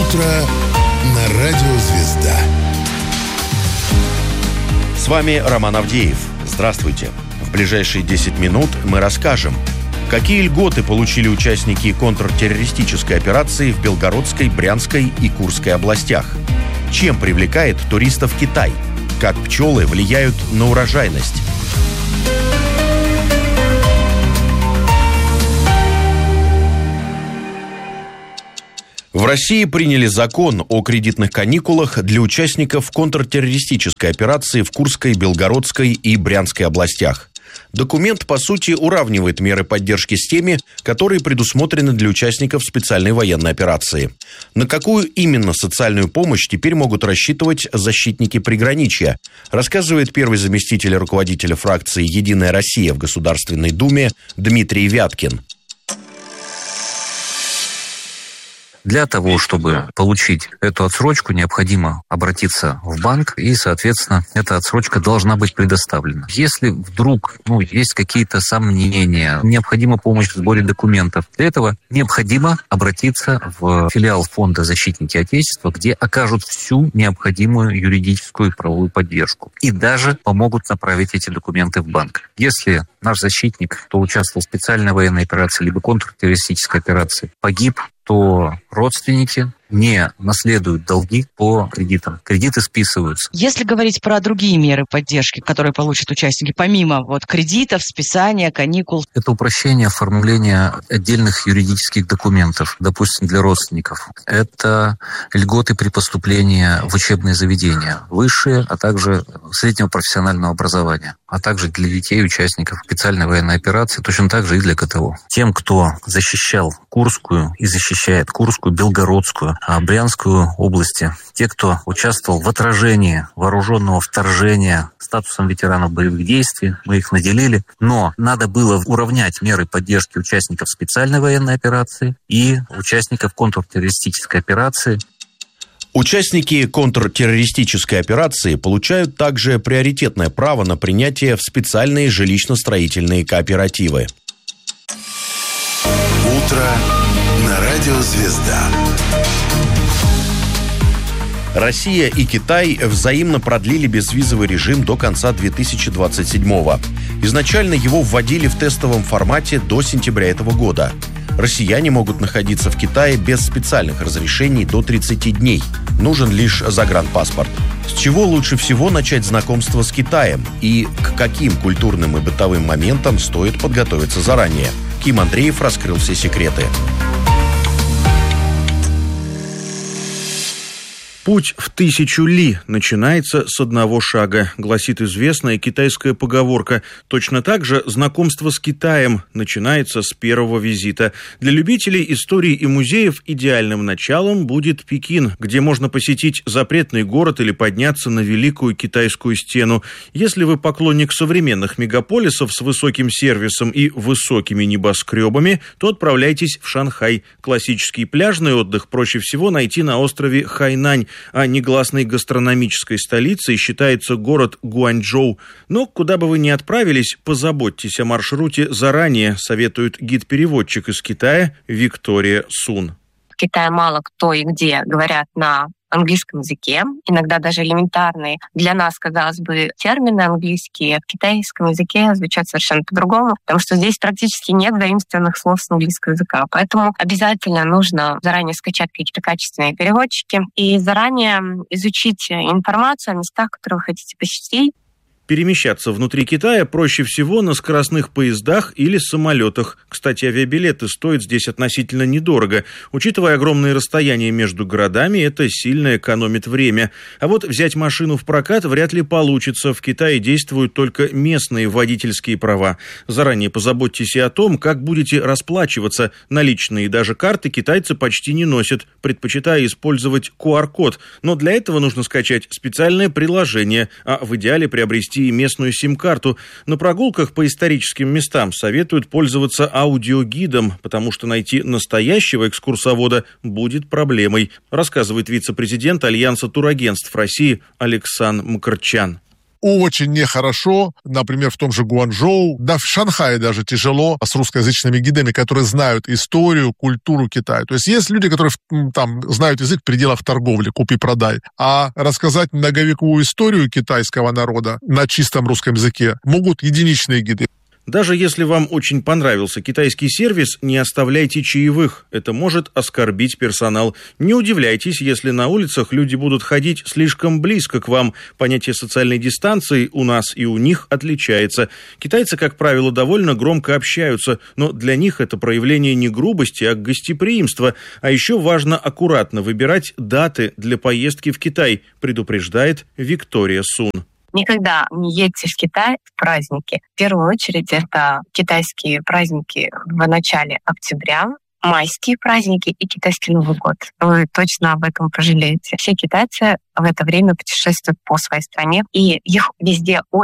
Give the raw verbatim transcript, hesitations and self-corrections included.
утро на радио «Звезда». С вами Роман Авдеев. Здравствуйте. В ближайшие десять минут мы расскажем, какие льготы получили участники контртеррористической операции в Белгородской, Брянской и Курской областях, чем привлекает туристов Китай, как пчелы влияют на урожайность. В России приняли закон о кредитных каникулах для участников контртеррористической операции в Курской, Белгородской и Брянской областях. Документ, по сути, уравнивает меры поддержки с теми, которые предусмотрены для участников специальной военной операции. На какую именно социальную помощь теперь могут рассчитывать защитники приграничья, рассказывает первый заместитель руководителя фракции «Единая Россия» в Государственной Думе Дмитрий Вяткин. Для того, чтобы получить эту отсрочку, необходимо обратиться в банк, и, соответственно, эта отсрочка должна быть предоставлена. Если вдруг ну, есть какие-то сомнения, необходима помощь в сборе документов, для этого необходимо обратиться в филиал Фонда «Защитники Отечества», где окажут всю необходимую юридическую и правовую поддержку. И даже помогут направить эти документы в банк. Если наш защитник, кто участвовал в специальной военной операции либо контртеррористической операции, погиб, то родственники не наследуют долги по кредитам. Кредиты списываются. Если говорить про другие меры поддержки, которые получат участники, помимо вот кредитов, списания, каникул. Это упрощение оформления отдельных юридических документов, допустим, для родственников. Это льготы при поступлении в учебные заведения, высшие, а также среднего профессионального образования, а также для детей, участников специальной военной операции, точно так же и для КТО. Тем, кто защищал Курскую и защищает Курскую, Белгородскую, Брянскую области, те, кто участвовал в отражении вооруженного вторжения статусом ветеранов боевых действий, мы их наделили, но надо было уравнять меры поддержки участников специальной военной операции и участников контртеррористической операции. Участники контртеррористической операции получают также приоритетное право на принятие в специальные жилищно-строительные кооперативы. Утро на радио «Звезда». Россия и Китай взаимно продлили безвизовый режим до конца две тысячи двадцать седьмого. Изначально его вводили в тестовом формате до сентября этого года. Россияне могут находиться в Китае без специальных разрешений до тридцати дней. Нужен лишь загранпаспорт. С чего лучше всего начать знакомство с Китаем и к каким культурным и бытовым моментам стоит подготовиться заранее? Ким Андреев раскрыл все секреты. «Путь в тысячу ли начинается с одного шага», гласит известная китайская поговорка. Точно так же знакомство с Китаем начинается с первого визита. Для любителей истории и музеев идеальным началом будет Пекин, где можно посетить запретный город или подняться на Великую Китайскую стену. Если вы поклонник современных мегаполисов с высоким сервисом и высокими небоскребами, то отправляйтесь в Шанхай. Классический пляжный отдых проще всего найти на острове Хайнань, а негласной гастрономической столицей считается город Гуанчжоу. Но куда бы вы ни отправились, позаботьтесь о маршруте заранее, советует гид-переводчик из Китая Виктория Сун. В Китае мало кто и где говорят на английском языке, иногда даже элементарные для нас, казалось бы, термины английские в китайском языке звучат совершенно по-другому, потому что здесь практически нет заимствованных слов с английского языка. Поэтому обязательно нужно заранее скачать какие-то качественные переводчики и заранее изучить информацию о местах, которые вы хотите посетить. Перемещаться внутри Китая проще всего на скоростных поездах или самолетах. Кстати, авиабилеты стоят здесь относительно недорого. Учитывая огромные расстояния между городами, это сильно экономит время. А вот взять машину в прокат вряд ли получится. В Китае действуют только местные водительские права. Заранее позаботьтесь и о том, как будете расплачиваться. Наличные и даже карты китайцы почти не носят, предпочитая использовать ку ар код. Но для этого нужно скачать специальное приложение, а в идеале приобрести и местную сим-карту. На прогулках по историческим местам советуют пользоваться аудиогидом, потому что найти настоящего экскурсовода будет проблемой, рассказывает вице-президент Альянса турагентств России Александр Мкрчан. очень нехорошо, например, в том же Гуанчжоу, да в Шанхае даже тяжело с русскоязычными гидами, которые знают историю, культуру Китая. То есть есть люди, которые там знают язык в пределах торговли, купи-продай, а рассказать многовековую историю китайского народа на чистом русском языке могут единичные гиды. Даже если вам очень понравился китайский сервис, не оставляйте чаевых. Это может оскорбить персонал. Не удивляйтесь, если на улицах люди будут ходить слишком близко к вам. Понятие социальной дистанции у нас и у них отличается. Китайцы, как правило, довольно громко общаются, но для них это проявление не грубости, а гостеприимства. А еще важно аккуратно выбирать даты для поездки в Китай, предупреждает Виктория Сун. Никогда не едьте в Китай в праздники. В первую очередь это китайские праздники в начале октября, майские праздники и китайский Новый год. Вы точно об этом пожалеете. Все китайцы в это время путешествуют по своей стране, и их везде очень